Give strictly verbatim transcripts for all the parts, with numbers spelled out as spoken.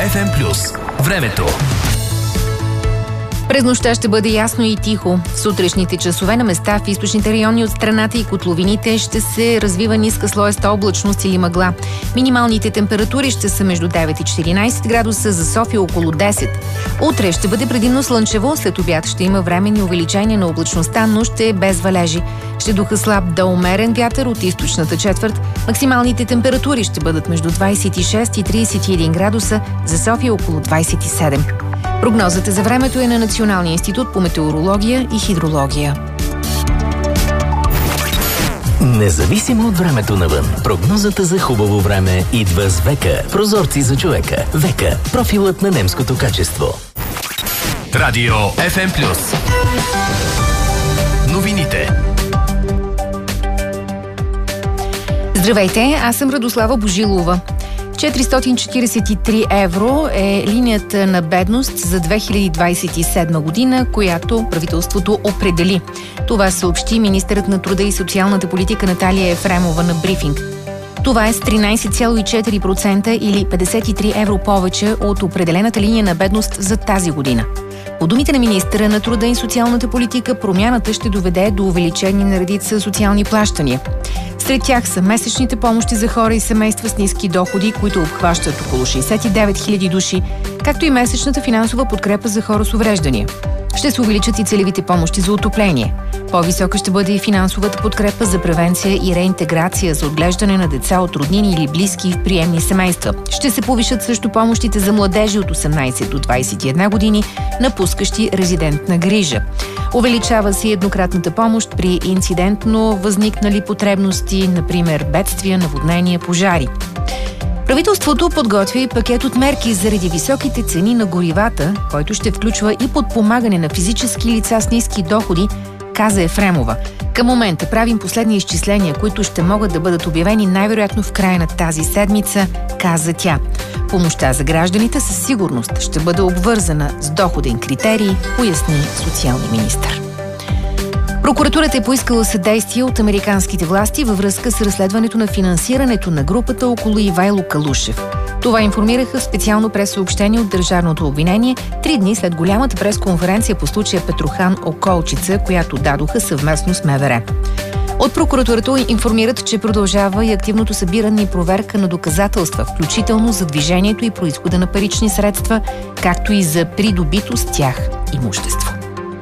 Еф Ем плюс. Времето. През нощта ще бъде ясно и тихо. В сутрешните часове на места в източните райони от страната и котловините ще се развива ниска слоеста облачност или мъгла. Минималните температури ще са между девет и четиринайсет градуса, за София около десет. Утре ще бъде предимно слънчево, след обяд ще има временни увеличения на облачността, но ще е без валежи. Ще духа слаб до умерен вятър от източната четвърт. Максималните температури ще бъдат между двайсет и шест и трийсет и един градуса, за София около двайсет и седем. Прогнозата за времето е на Националния институт по метеорология и хидрология. Независимо от времето навън, прогнозата за хубаво време идва с Века. Прозорци за човека. Века. Профилът на немското качество. Радио Еф Ем плюс. Новините. Здравейте, аз съм Радослава Божилова. четиристотин четирийсет и три евро е линията на бедност за две хиляди двайсет и седма година, която правителството определи. Това съобщи министърът на труда и социалната политика Наталия Ефремова на брифинг. Това е с тринайсет цяло и четири процента или петдесет и три евро повече от определената линия на бедност за тази година. По думите на министъра на труда и социалната политика, промяната ще доведе до увеличение на редица социални плащания. Сред тях са месечните помощи за хора и семейства с ниски доходи, които обхващат около шейсет и девет хиляди души, както и месечната финансова подкрепа за хора с увреждания. Ще се увеличат и целевите помощи за отопление. По-висока ще бъде и финансовата подкрепа за превенция и реинтеграция за отглеждане на деца от роднини или близки в приемни семейства. Ще се повишат също помощите за младежи от осемнайсет до двайсет и една години, напускащи резидентна грижа. Увеличава се и еднократната помощ при инцидентно възникнали потребности, например бедствия, наводнения, пожари. Правителството подготвя и пакет от мерки заради високите цени на горивата, който ще включва и подпомагане на физически лица с ниски доходи, каза Ефремова. Към момента правим последни изчисления, които ще могат да бъдат обявени най-вероятно в края на тази седмица, каза тя. Помощта за гражданите със сигурност ще бъде обвързана с доходен критерий, поясни социалния министър. Прокуратурата е поискала съдействие от американските власти във връзка с разследването на финансирането на групата около Ивайло Калушев. Това информираха в специално пресъобщение от Държавното обвинение три дни след голямата пресконференция по случая Петрохан Околчица, която дадоха съвместно с МВР. От прокуратурата информират, че продължава и активното събиране и проверка на доказателства, включително за движението и произхода на парични средства, както и за придобито с тях имущество.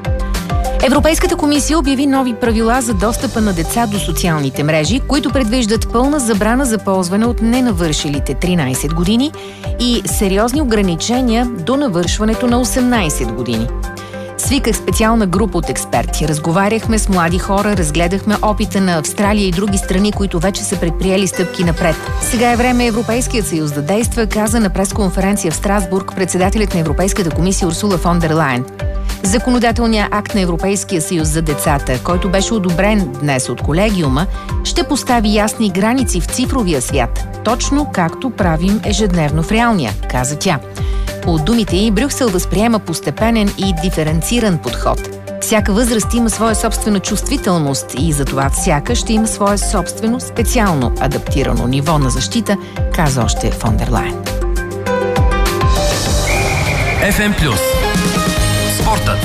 Европейската комисия обяви нови правила за достъпа на деца до социалните мрежи, които предвиждат пълна забрана за ползване от ненавършилите тринайсет години и сериозни ограничения до навършването на осемнайсет години. Свиках специална група от експерти. Разговаряхме с млади хора, разгледахме опита на Австралия и други страни, които вече са предприели стъпки напред. Сега е време Европейският съюз да действа, каза на пресконференция в Страсбург председателят на Европейската комисия Урсула фон дер Лайен. Законодателният акт на Европейския съюз за децата, който беше одобрен днес от колегиума, ще постави ясни граници в цифровия свят, точно както правим ежедневно в реалния, каза тя. По думите ѝ, Брюксел възприема постепенен и диференциран подход. Всяка възраст има своя собствена чувствителност и затова всяка ще има свое собствено специално адаптирано ниво на защита, каза още фон дер Лайен. Еф Ем плюс. Спортът.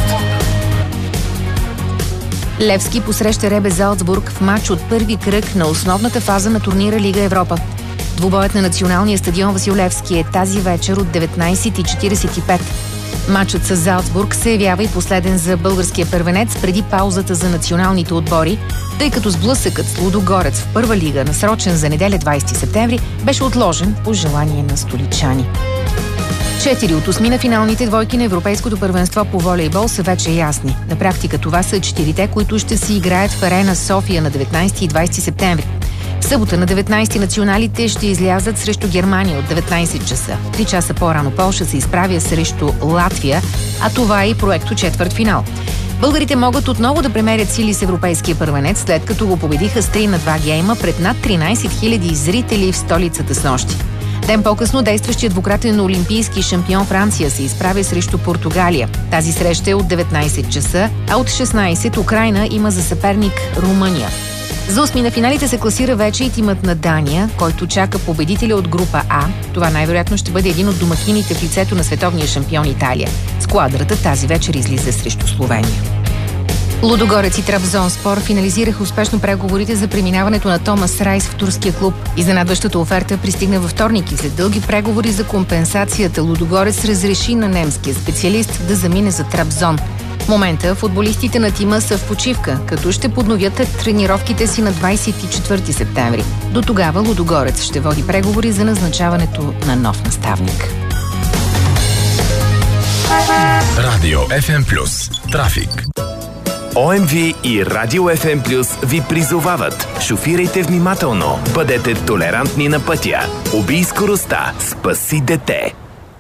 Левски посреща Ребе Залцбург в матч от първи кръг на основната фаза на турнира Лига Европа. Двубоят на националния стадион Васил Левски е тази вечер от деветнайсет и четирийсет и пет. Матчът с Залцбург се явява и последен за българския първенец преди паузата за националните отбори, тъй като сблъсъкът с Лудогорец в първа лига, насрочен за неделя двайсети септември, беше отложен по желание на столичани. Четири от осми на финалните двойки на Европейското първенство по волейбол са вече ясни. На практика това са четирите, които ще си играят в Арена София на деветнайсети и двайсети септември. В събота на деветнайсети националите ще излязат срещу Германия от деветнайсет часа. Три часа по-рано Полша се изправя срещу Латвия, а това е и проекто четвъртфинал. Българите могат отново да премерят сили с европейския първенец, след като го победиха с три на два гейма пред над тринайсет хиляди зрители в столицата снощи. Ден по-късно действащият двукратен олимпийски шампион Франция се изправя срещу Португалия. Тази среща е от деветнайсет часа, а от шестнайсет Украйна има за съперник Румъния. За осми на финалите се класира вече и тимът на Дания, който чака победителя от група А. Това най-вероятно ще бъде един от домакините в лицето на световния шампион Италия. Сквадрата тази вечер излиза срещу Словения. Лудогорец и Трабзонспор финализираха успешно преговорите за преминаването на Томас Райс в турския клуб. Изненадващата оферта пристигна във вторник и след дълги преговори за компенсацията Лудогорец разреши на немския специалист да замине за Трабзон. В момента футболистите на тима са в почивка, като ще подновят тренировките си на двадесет и четвърти септември. До тогава Лудогорец ще води преговори за назначаването на нов наставник. Радио Еф Ем Плюс. Трафик. О Ем Ви и Радио Еф Ем Плюс ви призовават. Шофирайте внимателно, бъдете толерантни на пътя. Убий скоростта, спаси дете.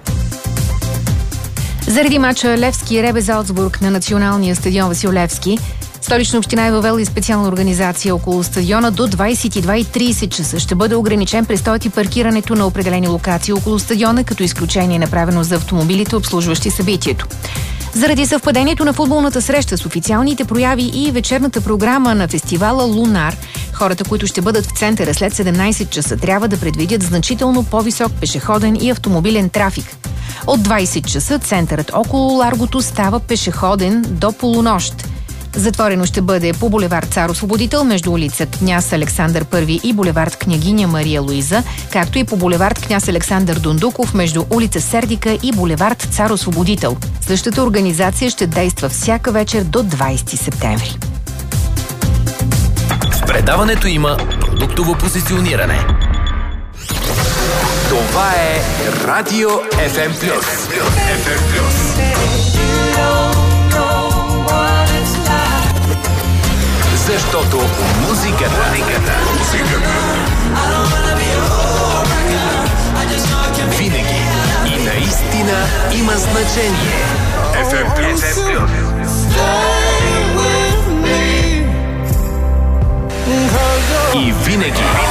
Заради мача Левски Ребе Залцбург на националния стадион Васил Левски, Столична община е въвела и специална организация около стадиона. До двадесет и две и тридесет часа ще бъде ограничен престоят и паркирането на определени локации около стадиона, като изключение е направено за автомобилите, обслужващи събитието. Заради съвпадението на футболната среща с официалните прояви и вечерната програма на фестивала Лунар, хората, които ще бъдат в центъра след седемнадесет часа, трябва да предвидят значително по-висок пешеходен и автомобилен трафик. От двадесет часа центърът около Ларгото става пешеходен до полунощ. Затворено ще бъде по булевард Цар Освободител между улица Княз Александър Първи и булевард Княгиня Мария Луиза, както и по булевард Княз Александър Дундуков между улица Сердика и булевард Цар Освободител. Същата организация ще действа всяка вечер до двадесети септември. В предаването има продуктово позициониране. Това е Радио Еф Ем Плюс. Еф Ем Плюс. Защото музиката, музиката, музиката винаги и наистина има значение. Еф Ем Плюс. И винаги